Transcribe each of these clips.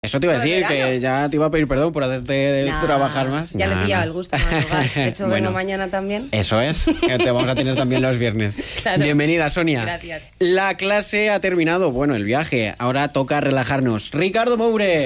Eso te iba a decir, que ya te iba a pedir perdón por hacerte trabajar más. Ya le he pillado el gusto. De hecho, vengo mañana también. Eso es, que te vamos a tener también los viernes. Claro. Bienvenida, Sonia. Gracias. La clase ha terminado, bueno, el viaje. Ahora toca relajarnos. Ricardo Moure.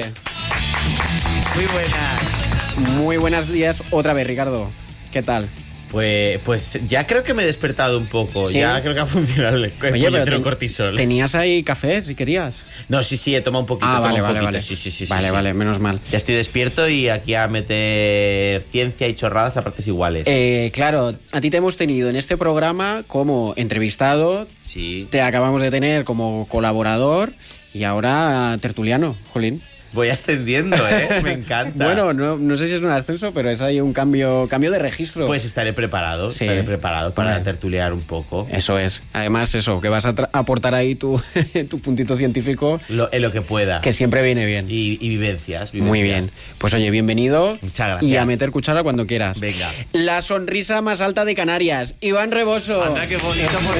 Muy buenas. Muy buenos días otra vez, Ricardo. ¿Qué tal? Pues ya creo que me he despertado un poco. ¿Sí? Ya creo que ha funcionado el puñetero cortisol. ¿Tenías ahí café, si querías? No, sí, he tomado un poquito. Vale. Sí. Vale, menos mal. Ya estoy despierto y aquí a meter ciencia y chorradas a partes iguales. Claro, a ti te hemos tenido en este programa como entrevistado. Sí. Te acabamos de tener como colaborador y ahora tertuliano, Jolín. Voy ascendiendo, Me encanta. Bueno, no sé si es un ascenso, pero es ahí un cambio de registro. Pues estaré preparado para tertuliar un poco. Eso es. Además, eso, que vas a aportar ahí tu puntito científico. En lo que pueda. Que siempre viene bien. Y vivencias. Muy bien. Pues oye, bienvenido. Muchas gracias. Y a meter cuchara cuando quieras. Venga. La sonrisa más alta de Canarias, Iván Reboso. Anda, qué bonito, por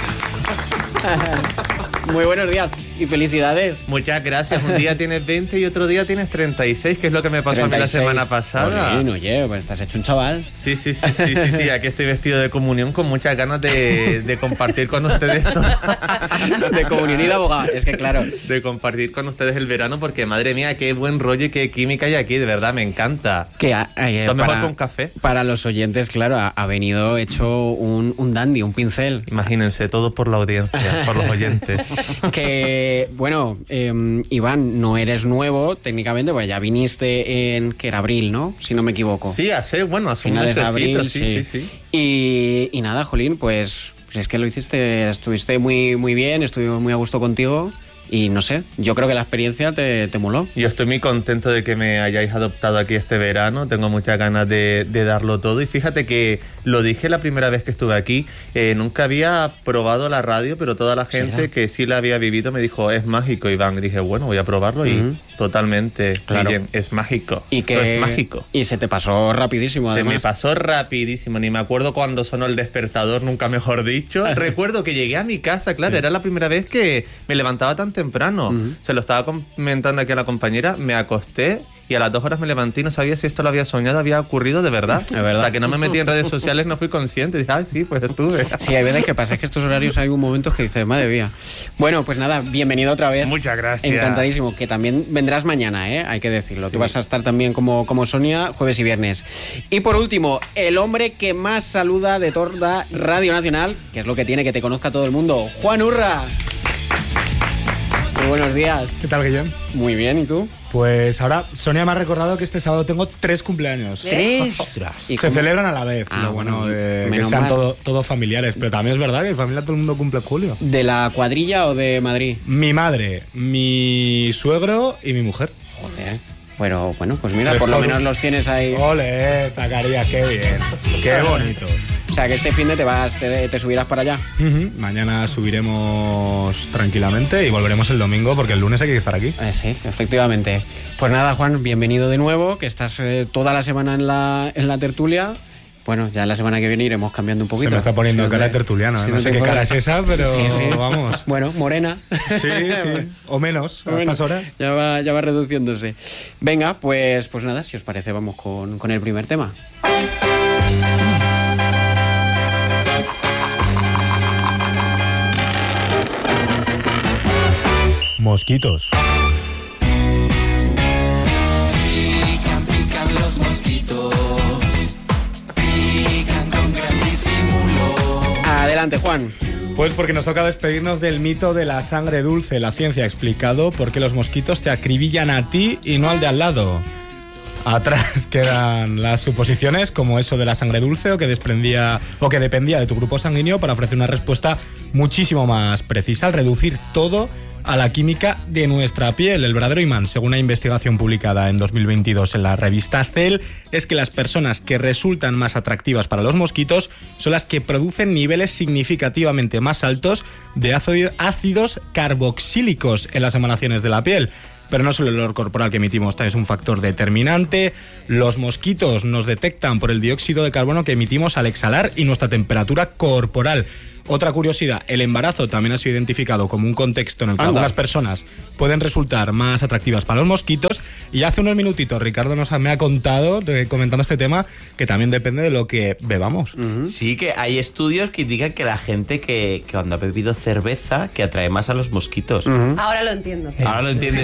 favor. Muy buenos días y felicidades. Muchas gracias. Un día tienes 20 y otro día tienes 36, que es lo que me pasó a mí la semana pasada. Oye, pues estás hecho un chaval. Sí. Aquí estoy vestido de comunión con muchas ganas de compartir con ustedes todo. De comunión y de abogado. Es que claro. De compartir con ustedes el verano, porque madre mía, qué buen rollo y qué química hay aquí. De verdad, me encanta. Lo mejor con café. Para los oyentes, claro, ha venido hecho un dandy, un pincel. Imagínense, todo por la audiencia, por los oyentes. Que, bueno, Iván, no eres nuevo técnicamente, pues ya viniste en, que era abril, ¿no? Si no me equivoco. Sí, hace un finales de abril, sí. Y nada, Jolín, pues es que lo hiciste, estuviste muy bien, estuvimos muy a gusto contigo. Y no sé, yo creo que la experiencia te moló. Yo estoy muy contento de que me hayáis adoptado aquí este verano. Tengo muchas ganas de darlo todo. Y fíjate que lo dije la primera vez que estuve aquí. Nunca había probado la radio, pero toda la gente que sí la había vivido me dijo, es mágico, Iván. Y dije, bueno, voy a probarlo y totalmente. Claro. Bien, es mágico. Es mágico. Y se te pasó rapidísimo, además. Se me pasó rapidísimo. Ni me acuerdo cuando sonó el despertador, nunca mejor dicho. Recuerdo que llegué a mi casa, claro, era la primera vez que me levantaba tan temprano. Se lo estaba comentando aquí a la compañera, me acosté y a las 2 horas me levanté y no sabía si esto lo había soñado, había ocurrido de verdad. Es verdad. Hasta que no me metí en redes sociales no fui consciente. Dije, sí, pues estuve. Sí, hay veces que pasa, es que estos horarios hay momentos que dices, madre mía. Bueno, pues nada, bienvenido otra vez. Muchas gracias. Encantadísimo, que también vendrás mañana, hay que decirlo. Sí. Tú vas a estar también como Sonia, jueves y viernes. Y por último, el hombre que más saluda de toda Radio Nacional, que es lo que tiene que te conozca todo el mundo, Juan Urra. Muy buenos días. ¿Qué tal, Guillem? Muy bien, ¿y tú? Pues ahora Sonia me ha recordado que este sábado tengo 3 cumpleaños. ¿3? Y se celebran a la vez. Lo bueno de que sean todos familiares. Pero también es verdad que en familia todo el mundo cumple en julio. ¿De la cuadrilla o de Madrid? Mi madre, mi suegro y mi mujer. Joder. Bueno, pues mira, por lo menos los tienes ahí. Ole, Zacarías, qué bien. Qué bonito. O sea, que este fin de te subirás para allá. Mañana subiremos tranquilamente y volveremos el domingo porque el lunes hay que estar aquí. Sí, efectivamente. Pues nada, Juan, bienvenido de nuevo, que estás toda la semana en la tertulia. Bueno, ya la semana que viene iremos cambiando un poquito. Se me está poniendo cara de tertuliano. No sé qué cara es esa, pero sí. Vamos. Bueno, morena. Sí. O menos, a estas horas. Ya va reduciéndose. Venga, pues nada, si os parece, vamos con el primer tema. Mosquitos. Pican los mosquitos. Pican con gran disimulo. Adelante, Juan. Pues porque nos toca despedirnos del mito de la sangre dulce. La ciencia ha explicado por qué los mosquitos te acribillan a ti y no al de al lado. Atrás quedan las suposiciones como eso de la sangre dulce o que dependía de tu grupo sanguíneo para ofrecer una respuesta muchísimo más precisa al reducir todo a la química de nuestra piel. El verdadero imán, según una investigación publicada en 2022 en la revista Cell, es que las personas que resultan más atractivas para los mosquitos son las que producen niveles significativamente más altos de ácidos carboxílicos en las emanaciones de la piel. Pero no solo el olor corporal que emitimos es un factor determinante. Los mosquitos nos detectan por el dióxido de carbono que emitimos al exhalar y nuestra temperatura corporal. Otra curiosidad, el embarazo también ha sido identificado como un contexto en el que algunas personas pueden resultar más atractivas para los mosquitos. Y hace unos minutitos Ricardo me ha contado, comentando este tema, que también depende de lo que bebamos. Sí, que hay estudios que indican que la gente que cuando ha bebido cerveza, que atrae más a los mosquitos. Ahora lo entiendo. Ahora lo entiendes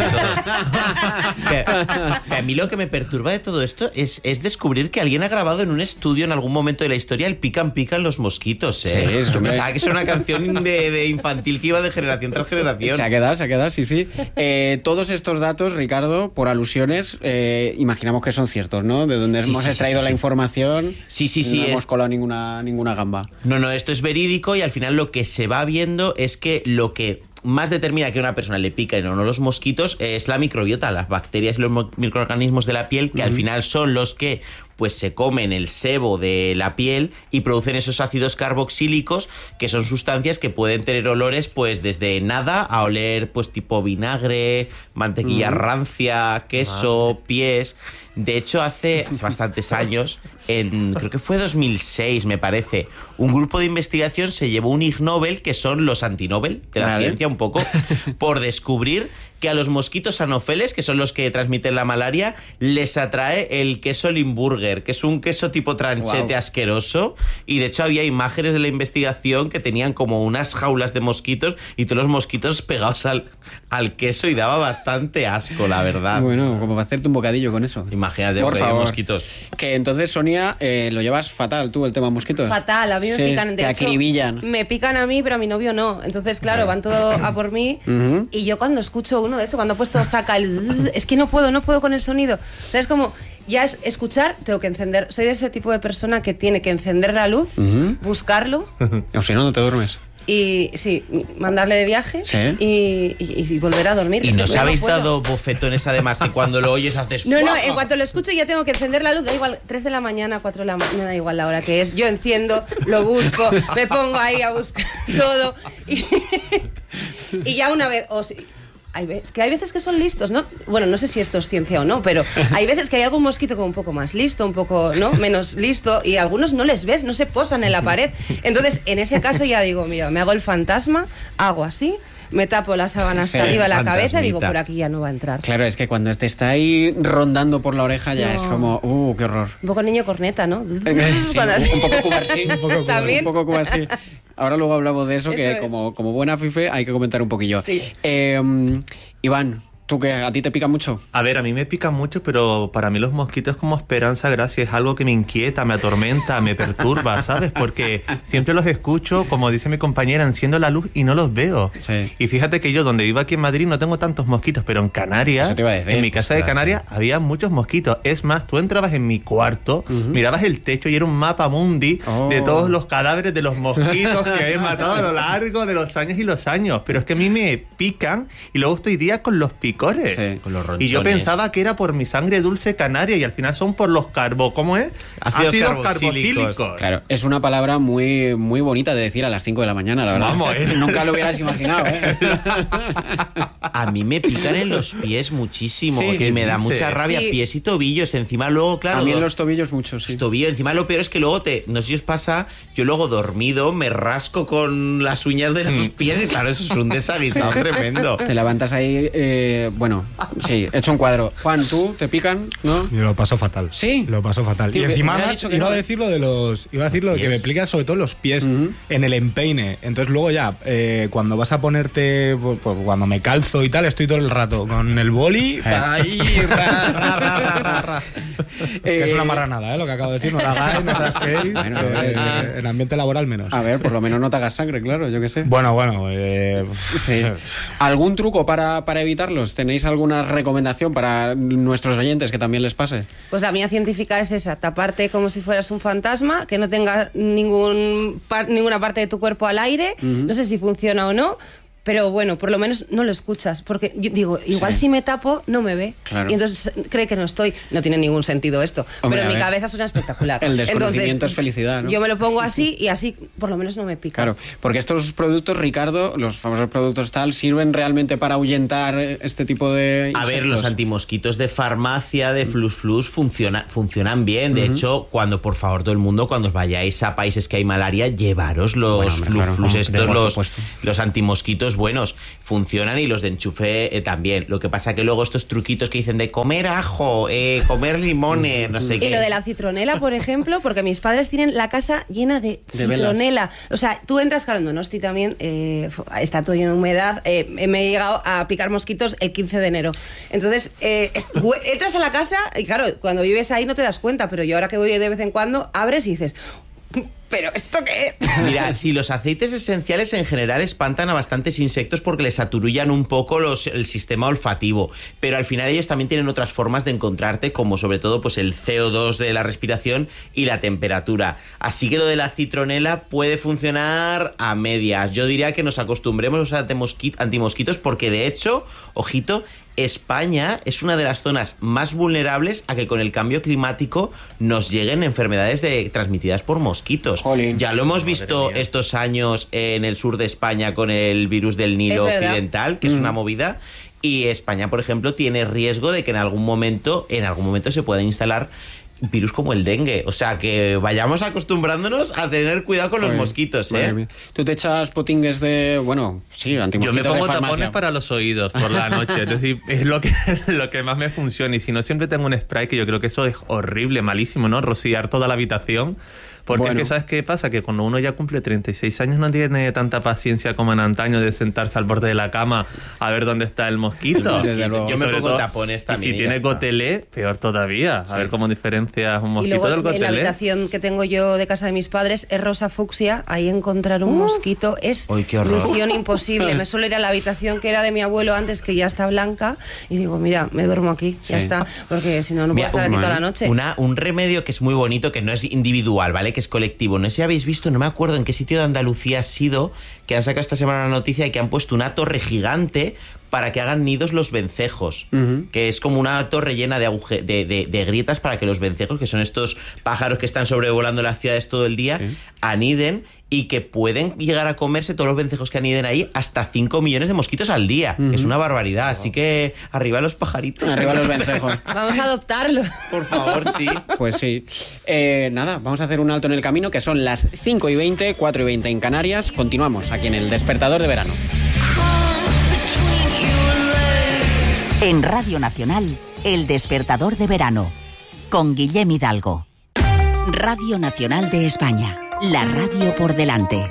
todo. que a mí lo que me perturba de todo esto es descubrir que alguien ha grabado en un estudio en algún momento de la historia el pican los mosquitos. Sí, yo pensaba que es una canción de infantil que iba de generación tras generación. Se ha quedado, sí. Todos estos datos, Ricardo, por alusiones, imaginamos que son ciertos, ¿no? De donde hemos extraído la información. Sí. No hemos colado ninguna gamba. No, esto es verídico y al final lo que se va viendo es que lo que más determina que a una persona le pican o no los mosquitos es la microbiota, las bacterias y los microorganismos de la piel, que al final son los que pues se comen el sebo de la piel y producen esos ácidos carboxílicos, que son sustancias que pueden tener olores pues desde nada a oler pues tipo vinagre, mantequilla rancia, queso, pies. De hecho, hace bastantes años, creo que fue 2006, me parece, un grupo de investigación se llevó un Ig Nobel, que son los antinobel de la ciencia un poco, por descubrir que a los mosquitos anófeles, que son los que transmiten la malaria, les atrae el queso Limburger, que es un queso tipo tranchete asqueroso, y de hecho había imágenes de la investigación que tenían como unas jaulas de mosquitos y todos los mosquitos pegados al queso, y daba bastante asco, la verdad. Bueno, como para hacerte un bocadillo con eso. Imagínate, por favor, mosquitos. Que entonces, Sonia, lo llevas fatal tú, el tema mosquitos. Fatal, a mí me pican. De te hecho, acribillan. Me pican a mí, pero a mi novio no. Entonces, claro, van todo a por mí. Y yo cuando escucho uno, de hecho, cuando he puesto Zaka, es que no puedo con el sonido. O sea, es como, ya es escuchar, tengo que encender. Soy de ese tipo de persona que tiene que encender la luz, buscarlo. O si no te duermes. Y sí, mandarle de viaje y volver a dormir. ¿Y es nos que habéis no puedo. dado bofetones además que cuando lo oyes haces... No, en cuanto lo escucho ya tengo que encender la luz, da igual, 3 de la mañana, 4 de la mañana, me da igual la hora que es. Yo enciendo, lo busco, me pongo ahí a buscar todo y ya una vez... hay veces que son listos, ¿no? Bueno, no sé si esto es ciencia o no, pero hay veces que hay algún mosquito como un poco más listo, un poco, ¿no?, menos listo, y algunos no les ves, no se posan en la pared. Entonces, en ese caso ya digo, mira, me hago el fantasma, hago así, me tapo la sábana hasta arriba de la cabeza y digo, por aquí ya no va a entrar. Claro, es que cuando te está ahí rondando por la oreja ya es como, qué horror. Un poco niño corneta, ¿no? Sí, un poco cubarsí. También. Un poco cubarsí. Ahora luego hablamos de eso que es. como buena fife hay que comentar un poquillo. Sí. Iván, ¿tú qué? ¿A ti te pica mucho? A ver, a mí me pican mucho, pero para mí los mosquitos es como esperanza, gracia, es algo que me inquieta, me atormenta, me perturba, ¿sabes? Porque siempre los escucho, como dice mi compañera, enciendo la luz y no los veo. Sí. Y fíjate que yo, donde vivo aquí en Madrid, no tengo tantos mosquitos, pero en Canarias, Eso te iba a decir. en mi casa de Canarias, había muchos mosquitos. Es más, tú entrabas en mi cuarto, mirabas el techo y era un mapa mundi de todos los cadáveres de los mosquitos que he matado a lo largo de los años y los años. Pero es que a mí me pican y luego estoy días con los picores. Sí, con los ronchones. Y yo pensaba que era por mi sangre dulce canaria y al final son por los ¿cómo es? Ácidos carboxílicos. Claro, es una palabra muy, muy bonita de decir a las 5 de la mañana, la verdad. Vamos, Nunca lo hubieras imaginado, A mí me pican en los pies muchísimo, Sí, que me da dices? mucha rabia, Sí. pies y tobillos. Encima luego, claro... También los tobillos mucho, sí. Los tobillos, encima lo peor es que luego no sé si os pasa, yo luego dormido me rasco con las uñas de los pies y claro, eso es un desaguisado tremendo. Te levantas ahí, bueno, sí, hecho un cuadro. Juan, ¿tú te pican? ¿No? Yo lo paso fatal. ¿Sí? Lo paso fatal. Tío, y encima me hubiera además, dicho que iba no. a decir lo de los... Iba a decir lo de que me pican sobre todo los pies en el empeine. Entonces luego ya, cuando vas a ponerte... Pues, cuando me calzo y tal, estoy todo el rato con el boli... Ahí, que es una marranada, lo que acabo de decir. No la hagáis, no rasquéis. Bueno, en ambiente laboral menos. A ver, por lo menos no te hagas sangre, claro, yo qué sé. Bueno, Sí. ¿Algún truco para evitarlos? ¿Tenéis alguna recomendación para nuestros oyentes que también les pase? Pues la mía científica es esa, taparte como si fueras un fantasma, que no tenga ninguna parte de tu cuerpo al aire, no sé si funciona o no, pero bueno, por lo menos no lo escuchas, porque yo digo, igual si me tapo, no me ve. Claro. Y entonces cree que no estoy. No tiene ningún sentido esto, Hombre, pero en a mi ver. cabeza suena espectacular. El desconocimiento Entonces, es felicidad, ¿no? Yo me lo pongo así y así por lo menos no me pica. Claro, porque estos productos, Ricardo, los famosos productos tal, ¿sirven realmente para ahuyentar este tipo de insectos? A ver, los antimosquitos de farmacia, de Flus, funcionan bien. De hecho, cuando, por favor, todo el mundo, cuando os vayáis a países que hay malaria, llevaros los Bueno, hombre, claro, Flus estos, por supuesto. los antimosquitos buenos. Funcionan y los de enchufe también. Lo que pasa que luego estos truquitos que dicen de comer ajo, comer limones, no sé qué. Y lo de la citronela, por ejemplo, porque mis padres tienen la casa llena de citronela. O sea, tú entras, claro, en Donosti también, está todo lleno de humedad. Me he llegado a picar mosquitos el 15 de enero. Entonces, entras a la casa y claro, cuando vives ahí no te das cuenta, pero yo ahora que voy de vez en cuando, abres y dices... ¿Pero esto qué es? Mira, si los aceites esenciales en general espantan a bastantes insectos porque les aturullan un poco el sistema olfativo, pero al final ellos también tienen otras formas de encontrarte, como sobre todo pues el CO2 de la respiración y la temperatura. Así que lo de la citronela puede funcionar a medias. Yo diría que nos acostumbremos a los antimosquitos porque de hecho, ojito, España es una de las zonas más vulnerables a que con el cambio climático nos lleguen enfermedades transmitidas por mosquitos. Jolín. Ya lo hemos visto estos años en el sur de España con el virus del Nilo occidental, que es una movida. Y España, por ejemplo, tiene riesgo de que en algún momento se puedan instalar virus como el dengue. O sea, que vayamos acostumbrándonos a tener cuidado con los mosquitos, ¿eh? Tú te echas potingues de, bueno, sí, Yo antimosquitos me pongo de farmacia. tapones para los oídos por la noche. Es decir, es lo que más me funciona. Y si no, siempre tengo un spray, que yo creo que eso es horrible, malísimo, ¿no? Rociar toda la habitación. Porque Bueno. es que, ¿sabes qué pasa? Que cuando uno ya cumple 36 años no tiene tanta paciencia como en antaño de sentarse al borde de la cama a ver dónde está el mosquito. Desde luego. Yo Y me sobre pongo todo, tapones también. Y si y ya tiene está. gotelé, peor todavía. A ver cómo diferencias un Y mosquito luego del en la gotelé. habitación que tengo yo de casa de mis padres es rosa fucsia. Ahí encontrar un mosquito es Uy, qué horror. misión imposible. Me suelo ir a la habitación que era de mi abuelo antes, que ya está blanca, y digo, mira, me duermo aquí, ya está, porque si no, no puedo Mira, estar aquí toda la noche. Un remedio que es muy bonito, que no es individual, ¿vale? Que es colectivo. No sé si habéis visto, no me acuerdo en qué sitio de Andalucía ha sido, que han sacado esta semana una noticia de que han puesto una torre gigante para que hagan nidos los vencejos, que es como una torre llena de grietas para que los vencejos, que son estos pájaros que están sobrevolando las ciudades todo el día, aniden, y que pueden llegar a comerse todos los vencejos que aniden ahí hasta 5 millones de mosquitos al día, que es una barbaridad. Así que arriba los pajaritos. Arriba los vencejos. Vamos a adoptarlo. Por favor, sí. Pues sí. Nada, vamos a hacer un alto en el camino, que son las 5:20, 4:20 en Canarias. Continuamos aquí en el Despertador de Verano. En Radio Nacional, El Despertador de Verano, con Guillem Hidalgo. Radio Nacional de España, la radio por delante.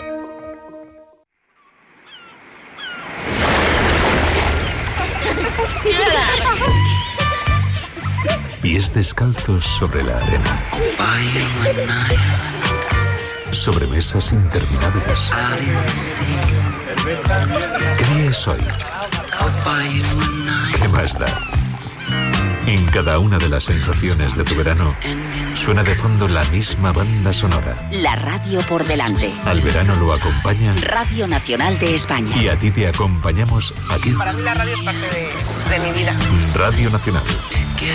Pies descalzos sobre la arena. Sobre mesas interminables. ¿Qué es hoy? ¿Qué más da? En cada una de las sensaciones de tu verano suena de fondo la misma banda sonora. La radio por delante. Al verano lo acompaña Radio Nacional de España. y a ti te acompañamos aquí. Para mí la radio es parte de mi vida. Radio Nacional,